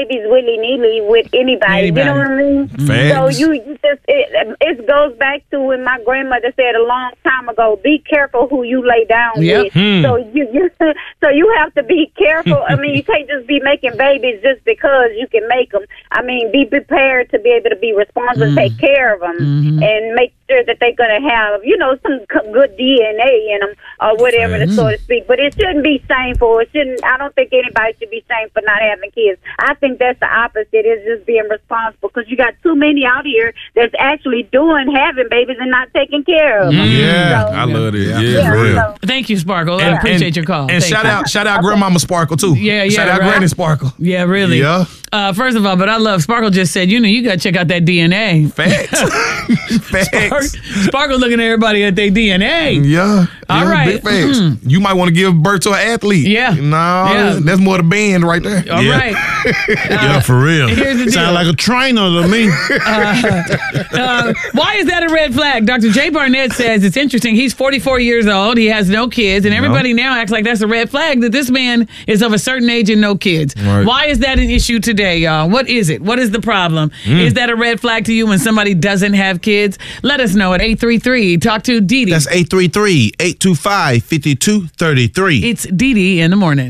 babies willy-nilly with anybody. You know what I mean? Facts. So you just, it goes back to when my grandmother said a long time ago, be careful who you lay down with. So you have to be careful. I mean, you can't just be making babies just because you can make them. I mean, be prepared to be able to be responsible and take care of them and make sure that they're going to have, some good DNA in them or whatever, so to speak. But it shouldn't be shameful. I don't think anybody should be shamed for not having kids. I think that's the opposite. It's just being responsible because you got too many out here that's actually having babies and not taking care of them. Yeah, I love it. Yeah, for real. So, thank you, Sparkle. I appreciate your call. And shout out Grandmama Sparkle, too. Yeah. Shout out Granny Sparkle. Yeah, really. Yeah. First of all, but I love Sparkle just said, you got to check out that DNA. Facts. Facts. Sparkle looking at everybody at their DNA. Yeah. All right. Big facts. You might want to give birth to an athlete. Yeah. No, that's more the band right there. All right. Yeah, for real. Here's the deal. Sound like a trainer to me. Why is that a red flag? Dr. Jay Barnett says it's interesting. He's 44 years old. He has no kids. And everybody now acts like that's a red flag that this man is of a certain age and no kids. Right. Why is that an issue today, y'all? What is it? What is the problem? Is that a red flag to you when somebody doesn't have kids? Let us know at 833. Talk to Dee Dee. That's 833-825-5233. It's Dee Dee in the morning.